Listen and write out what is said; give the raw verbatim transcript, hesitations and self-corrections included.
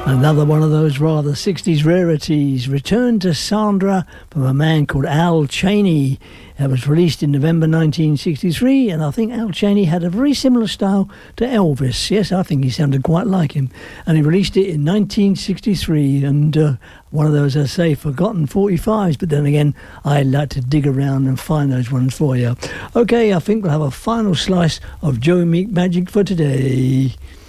Another one of those rather sixties rarities. Return to Sandra from a man called Al Cheney. It was released in November nineteen sixty-three, and I think Al Cheney had a very similar style to Elvis. Yes, I think he sounded quite like him. And he released it in nineteen sixty-three, and uh, one of those, I say, forgotten forty-fives, but then again, I like to dig around and find those ones for you. Okay, I think we'll have a final slice of Joe Meek magic for today.